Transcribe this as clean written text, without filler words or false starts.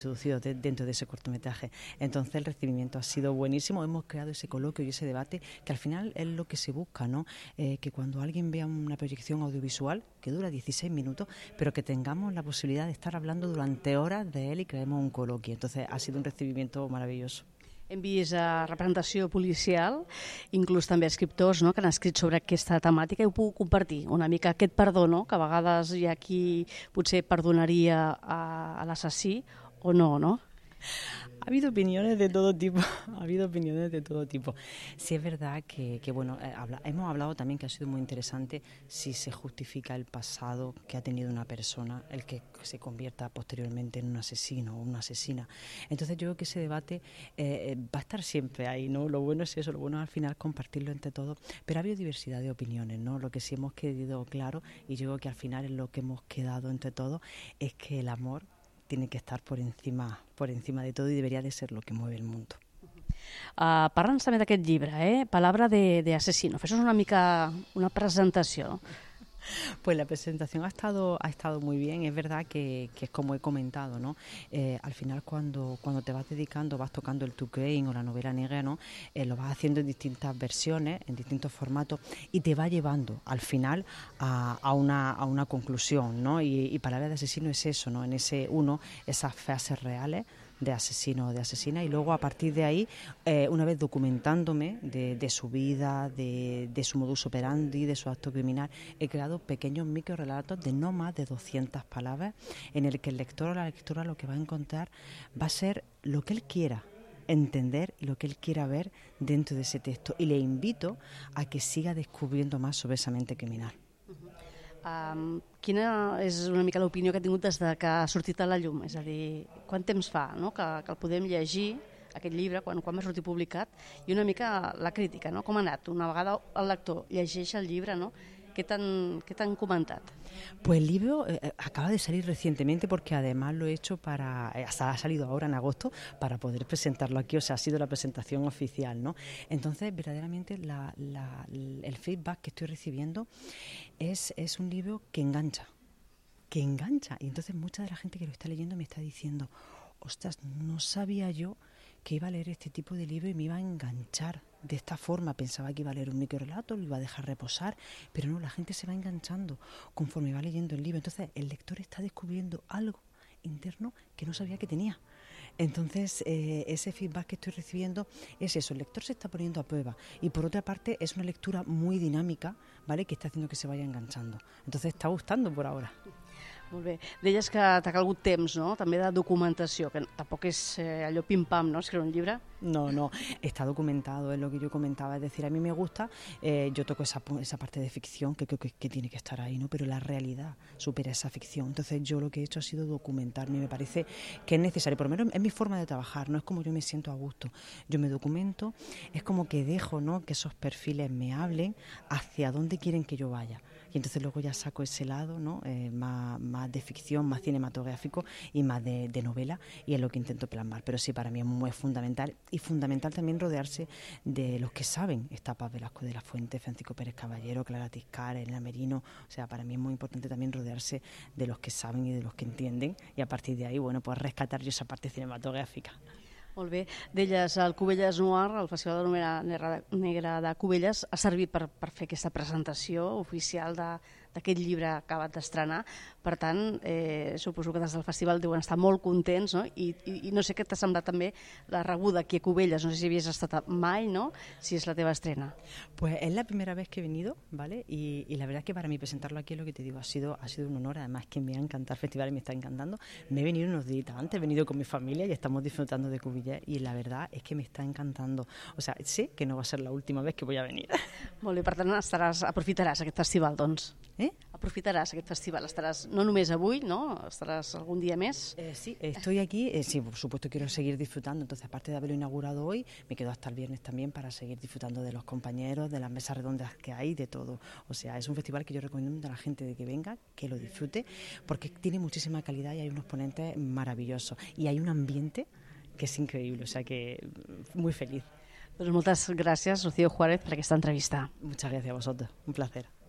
introducido dentro de ese cortometraje. Entonces el recibimiento ha sido buenísimo, hemos creado ese coloquio y ese debate que al final es lo que se busca, ¿no? Que cuando alguien vea una proyección audiovisual que dura 16 minutos, pero que tengamos la posibilidad de estar hablando durante horas de él y creemos un coloquio. Entonces ha sido un recibimiento maravilloso. Hem vist representació policial, inclús també escriptors, no?, que han escrit sobre aquesta temàtica i ho puc compartir una mica aquest perdó, no?, que a vegades hi ha qui potser perdonaria a l'assassí o no, ¿no? Ha habido opiniones de todo tipo, Sí es verdad que bueno, hemos hablado también que ha sido muy interesante si se justifica el pasado que ha tenido una persona, el que se convierta posteriormente en un asesino o una asesina. Entonces yo creo que ese debate va a estar siempre ahí, ¿no? Lo bueno es eso, lo bueno es al final compartirlo entre todos, pero ha habido diversidad de opiniones, ¿no? Lo que sí hemos quedado claro, y yo creo que al final es lo que hemos quedado entre todos, es que el amor tiene que estar por encima de todo y debería de ser lo que mueve el mundo. Parla'ns també d'aquest llibre, Palabra de asesino. Fes-nos una mica una presentació. Pues la presentación ha estado muy bien. Es verdad que es como he comentado, ¿no? Al final cuando te vas dedicando, vas tocando el true crime o la novela negra, ¿no? Lo vas haciendo en distintas versiones, en distintos formatos y te va llevando al final a una conclusión, ¿no? Y Palabra de asesino es eso, ¿no? En ese esas frases reales de asesino o de asesina, y luego a partir de ahí, una vez documentándome de su vida, de su modus operandi, de su acto criminal, he creado pequeños microrelatos de no más de 200 palabras en el que el lector o la lectora lo que va a encontrar va a ser lo que él quiera entender y lo que él quiera ver dentro de ese texto, y le invito a que siga descubriendo más sobre esa mente criminal. Quina és una mica l'opinió que ha tingut des que ha sortit a la llum? És a dir, quant temps fa, no?, que el podem llegir, aquest llibre, quan va sortir publicat, i una mica la crítica, no?, com ha anat. Una vegada el lector llegeix el llibre, no?, ¿qué t'han comentat? Pues el libro acaba de salir recientemente, porque además lo he hecho ha salido ahora en agosto para poder presentarlo aquí, o sea, ha sido la presentación oficial, ¿no? Entonces, verdaderamente el feedback que estoy recibiendo es un libro que engancha, y entonces mucha de la gente que lo está leyendo me está diciendo, ostras, no sabía yo que iba a leer este tipo de libro y me iba a enganchar de esta forma. Pensaba que iba a leer un microrelato, lo iba a dejar reposar, pero no, la gente se va enganchando conforme va leyendo el libro. Entonces el lector está descubriendo algo interno que no sabía que tenía. Entonces ese feedback que estoy recibiendo es eso, el lector se está poniendo a prueba, y por otra parte es una lectura muy dinámica, ¿vale?, que está haciendo que se vaya enganchando. Entonces está gustando por ahora. Molt bé. Deies que t'ha calgut temps, no?, també de documentació, que tampoc és allò pim-pam, no?, escriure un llibre. No, está documentado, es lo que yo comentaba, es decir, a mí me gusta, yo toco esa parte de ficción que creo que tiene que estar ahí, ¿no?, pero la realidad supera esa ficción. Entonces yo lo que he hecho ha sido documentarme, me parece que es necesario, por lo menos es mi forma de trabajar, no es como yo me siento a gusto. Yo me documento, es como que dejo, ¿no?, que esos perfiles me hablen hacia dónde quieren que yo vaya. Y entonces luego ya saco ese lado, ¿no?, más de ficción, más cinematográfico y más de novela, y es lo que intento plasmar. Pero sí, para mí es muy fundamental, y fundamental también rodearse de los que saben. Está Paz Velasco de la Fuente, Francisco Pérez Caballero, Clara Tiscar, Elena Merino. O sea, para mí es muy importante también rodearse de los que saben y de los que entienden, y a partir de ahí, bueno, pues rescatar yo esa parte cinematográfica. Molt bé. Deies, el Cubelles Noir, el Festival de Novela Negra de Cubelles, ha servit per fer aquesta presentació oficial d'aquest llibre acabat d'estrenar. Per tant, suposo que des del festival deuen estar molt contents, no? I no sé què t'ha semblat també la rebuda aquí a Cubelles. No sé si havies estat mai, ¿no?, si es la teva estrena. Pues es la primera vez que he venido, ¿vale? Y la verdad es que para mí presentarlo aquí, es lo que te digo, ha sido un honor. Además que me ha encantado el festival y me está encantando. Me he venido unos días antes, he venido con mi familia y estamos disfrutando de Cubelles, y la verdad es que me está encantando. O sea, sé que no va a ser la última vez que voy a venir. Molt bé, per tant aprofitaràs aquest festival, doncs. Aprofitaràs aquest festival, estaràs no només avui, ¿no?, estaràs algún día més. Sí, estoy aquí, sí, por supuesto quiero seguir disfrutando, entonces aparte de haberlo inaugurado hoy, me quedo hasta el viernes también para seguir disfrutando de los compañeros, de las mesas redondas que hay, de todo. O sea, es un festival que yo recomiendo a la gente de que venga, que lo disfrute, porque tiene muchísima calidad y hay unos ponentes maravillosos, y hay un ambiente que és increïble, o sea que muy feliz. Doncs moltes gràcies, Rocío Juárez, per aquesta entrevista. Muchas gracias a vosotros, un placer.